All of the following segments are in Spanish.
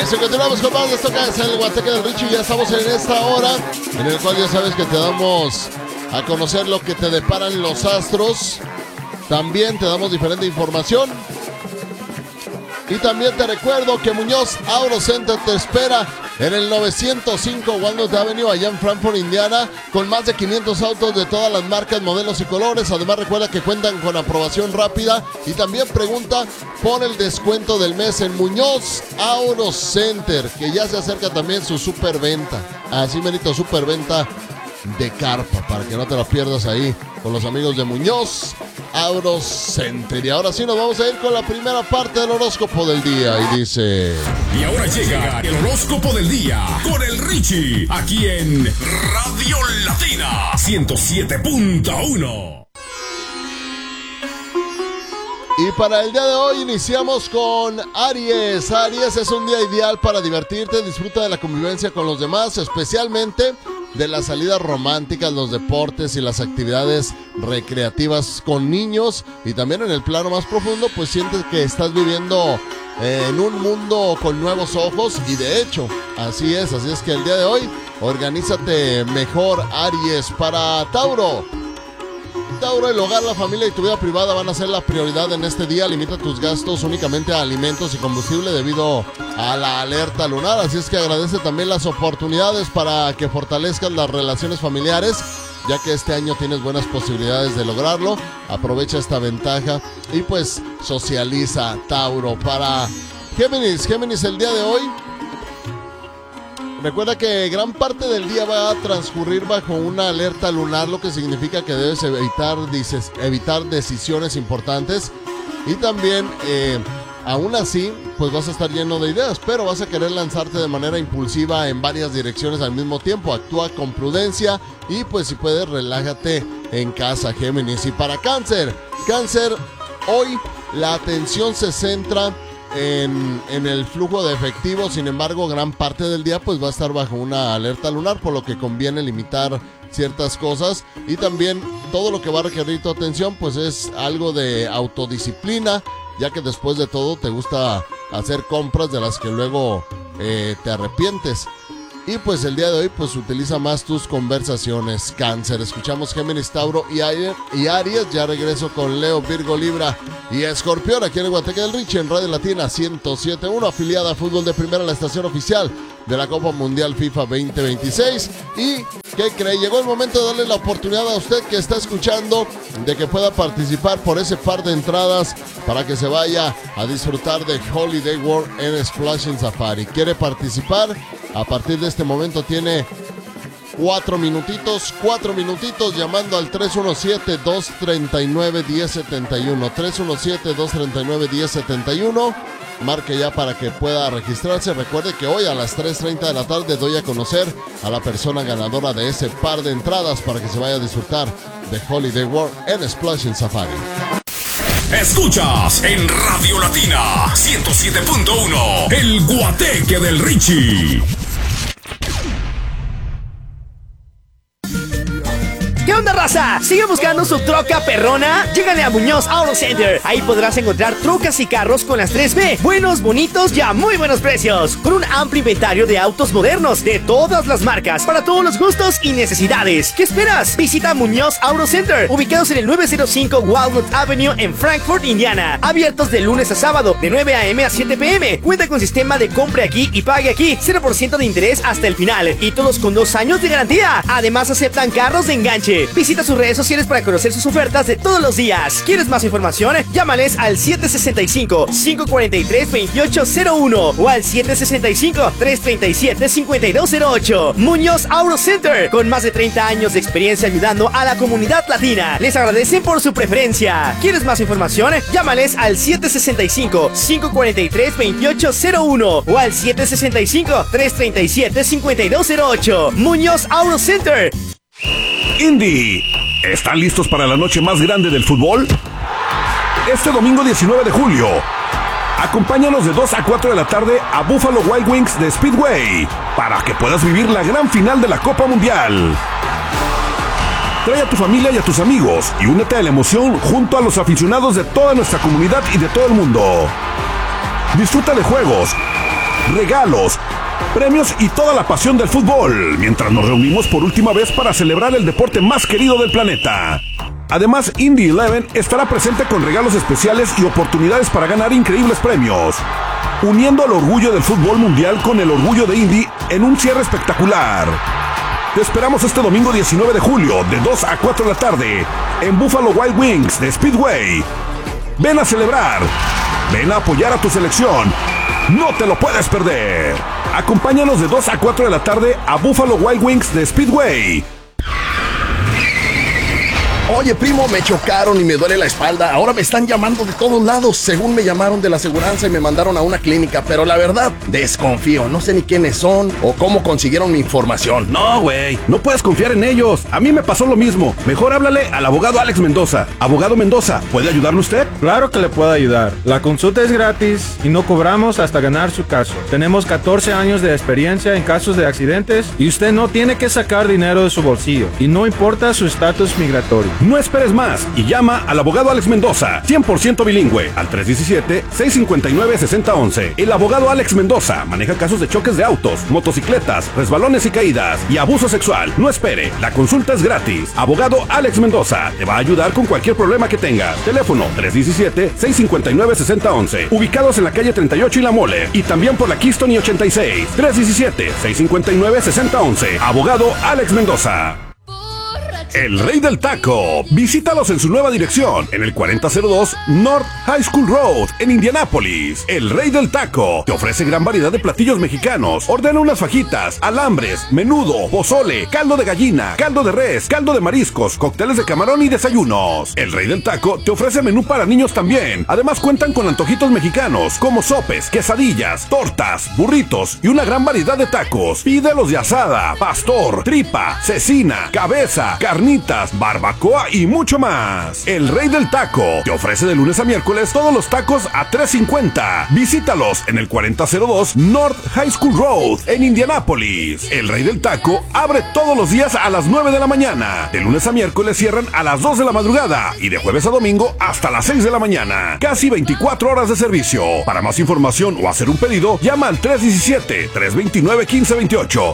Eso, continuamos con más de esto que es el Guateque del Richie. Ya estamos en esta hora en el cual ya sabes que te damos a conocer lo que te deparan los astros. También te damos diferente información. Y también te recuerdo que Muñoz Auto Center te espera en el 905 Walnut Avenue, allá en Frankfort, Indiana, con más de 500 autos de todas las marcas, modelos y colores. Además, recuerda que cuentan con aprobación rápida. Y también pregunta por el descuento del mes en Muñoz Auto Center, que ya se acerca también su superventa. Así merito, superventa de carpa, para que no te la pierdas ahí con los amigos de Muñoz Auto Center. Y ahora sí nos vamos a ir con la primera parte del horóscopo del día. Y dice... Y ahora llega el horóscopo del día con el Richie, aquí en Radio Latina 107.1. Y para el día de hoy iniciamos con Aries. Aries, es un día ideal para divertirte, disfruta de la convivencia con los demás, especialmente de las salidas románticas, los deportes y las actividades recreativas con niños. Y también en el plano más profundo, pues sientes que estás viviendo en un mundo con nuevos ojos. Y de hecho, así es que el día de hoy, organízate mejor, Aries. Para Tauro, el hogar, la familia y tu vida privada van a ser la prioridad en este día. Limita tus gastos únicamente a alimentos y combustible debido a la alerta lunar. Así es que agradece también las oportunidades para que fortalezcas las relaciones familiares, ya que este año tienes buenas posibilidades de lograrlo. Aprovecha esta ventaja y pues socializa, Tauro. Para Géminis, el día de hoy, recuerda que gran parte del día va a transcurrir bajo una alerta lunar, lo que significa que debes evitar decisiones importantes. Y también, aún así, pues vas a estar lleno de ideas, pero vas a querer lanzarte de manera impulsiva en varias direcciones al mismo tiempo. Actúa con prudencia y pues si puedes, relájate en casa, Géminis. Y para Cáncer, hoy la atención se centra en el flujo de efectivo. Sin embargo, gran parte del día pues va a estar bajo una alerta lunar, por lo que conviene limitar ciertas cosas. Y también todo lo que va a requerir tu atención pues es algo de autodisciplina, ya que después de todo te gusta hacer compras de las que luego te arrepientes. Y pues el día de hoy pues utiliza más tus conversaciones, Cáncer. Escuchamos Géminis, Tauro y Aries. Ya regreso con Leo, Virgo, Libra y Escorpión aquí en el Guateque del Richie en Radio Latina 107.1, afiliada a Fútbol de Primera, la estación oficial de la Copa Mundial FIFA 2026. Y ¿qué cree? Llegó el momento de darle la oportunidad a usted que está escuchando de que pueda participar por ese par de entradas para que se vaya a disfrutar de Holiday World en Splashing Safari. ¿Quiere participar? A partir de este momento tiene 4 minutitos llamando al 317-239-1071. 317-239-1071. Marque ya para que pueda registrarse. Recuerde que hoy a las 3:30 de la tarde doy a conocer a la persona ganadora de ese par de entradas para que se vaya a disfrutar de Holiday World en Splashing Safari. Escuchas en Radio Latina 107.1 el Guateque del Richie. ¿Qué onda, raza? ¿Sigue buscando su troca perrona? Llégale a Muñoz Auto Center. Ahí podrás encontrar trocas y carros con las 3B, buenos, bonitos y a muy buenos precios, con un amplio inventario de autos modernos de todas las marcas, para todos los gustos y necesidades. ¿Qué esperas? Visita Muñoz Auto Center, ubicados en el 905 Walnut Avenue en Frankfort, Indiana. Abiertos de lunes a sábado, de 9 a.m. a 7 p.m. Cuenta con sistema de compre aquí y pague aquí, 0% de interés hasta el final, y todos con 2 años de garantía. Además, aceptan carros de enganche. Visita sus redes sociales para conocer sus ofertas de todos los días. ¿Quieres más información? Llámales al 765-543-2801 o al 765-337-5208. Muñoz Auto Center, con más de 30 años de experiencia ayudando a la comunidad latina. Les agradecen por su preferencia. ¿Quieres más información? Llámales al 765-543-2801 o al 765-337-5208. Muñoz Auto Center. Indy, ¿están listos para la noche más grande del fútbol? Este domingo 19 de julio, acompáñanos de 2 a 4 de la tarde a Buffalo Wild Wings de Speedway para que puedas vivir la gran final de la Copa Mundial. Trae a tu familia y a tus amigos y únete a la emoción junto a los aficionados de toda nuestra comunidad y de todo el mundo. Disfruta de juegos, regalos, premios y toda la pasión del fútbol, mientras nos reunimos por última vez para celebrar el deporte más querido del planeta. Además, Indy 11 estará presente con regalos especiales y oportunidades para ganar increíbles premios, uniendo el orgullo del fútbol mundial con el orgullo de Indy en un cierre espectacular. Te esperamos este domingo 19 de julio, de 2 a 4 de la tarde, en Buffalo Wild Wings de Speedway. Ven a celebrar, ven a apoyar a tu selección. No te lo puedes perder. Acompáñanos de 2 a 4 de la tarde a Buffalo Wild Wings de Speedway. Oye, primo, me chocaron y me duele la espalda. Ahora me están llamando de todos lados. Según me llamaron de la aseguranza y me mandaron a una clínica. Pero la verdad, desconfío. No sé ni quiénes son o cómo consiguieron mi información. No, güey, no puedes confiar en ellos. A mí me pasó lo mismo. Mejor háblale al abogado Alex Mendoza. Abogado Mendoza, ¿puede ayudarle usted? Claro que le puedo ayudar. La consulta es gratis y no cobramos hasta ganar su caso. Tenemos 14 años de experiencia en casos de accidentes y usted no tiene que sacar dinero de su bolsillo. Y no importa su estatus migratorio. No esperes más y llama al abogado Alex Mendoza, 100% bilingüe, al 317-659-6011. El abogado Alex Mendoza maneja casos de choques de autos, motocicletas, resbalones y caídas y abuso sexual. No espere, la consulta es gratis. Abogado Alex Mendoza te va a ayudar con cualquier problema que tengas. Teléfono 317-659-6011. Ubicados en la calle 38 y La Mole y también por la Keystone y 86. 317-659-6011. Abogado Alex Mendoza. El Rey del Taco. Visítalos en su nueva dirección, en el 4002 North High School Road, en Indianápolis. El Rey del Taco te ofrece gran variedad de platillos mexicanos. Ordena unas fajitas, alambres, menudo, pozole, caldo de gallina, caldo de res, caldo de mariscos, cócteles de camarón y desayunos. El Rey del Taco te ofrece menú para niños también. Además cuentan con antojitos mexicanos, como sopes, quesadillas, tortas, burritos y una gran variedad de tacos. Pídelos de asada, pastor, tripa, cecina, cabeza, carnitas, barbacoa y mucho más. El Rey del Taco te ofrece de lunes a miércoles todos los tacos a $3.50. Visítalos en el 4002 North High School Road, en Indianápolis. El Rey del Taco abre todos los días a las 9 de la mañana. De lunes a miércoles cierran a las 2 de la madrugada y de jueves a domingo hasta las 6 de la mañana. Casi 24 horas de servicio. Para más información o hacer un pedido, llama al 317-329-1528.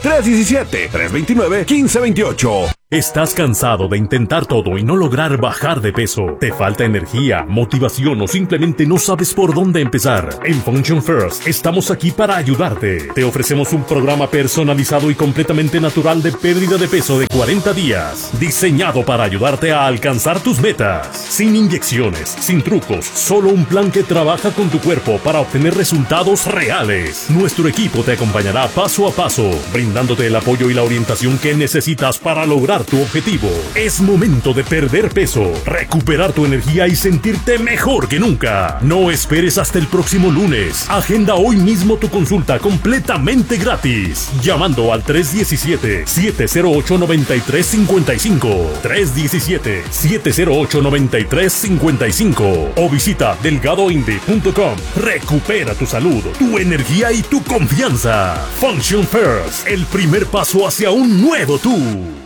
317-329-1528. ¿Estás cansado de intentar todo y no lograr bajar de peso? ¿Te falta energía, motivación o simplemente no sabes por dónde empezar? En Function First estamos aquí para ayudarte. Te ofrecemos un programa personalizado y completamente natural de pérdida de peso de 40 días, diseñado para ayudarte a alcanzar tus metas. Sin inyecciones, sin trucos, solo un plan que trabaja con tu cuerpo para obtener resultados reales. Nuestro equipo te acompañará paso a paso, brindándote el apoyo y la orientación que necesitas para lograr tu objetivo. Es momento de perder peso, recuperar tu energía y sentirte mejor que nunca. No esperes hasta el próximo lunes. Agenda hoy mismo tu consulta completamente gratis, llamando al 317-708-9355, 317-708-9355 o visita delgadoindy.com. Recupera tu salud, tu energía y tu confianza. Function First, el primer paso hacia un nuevo tú.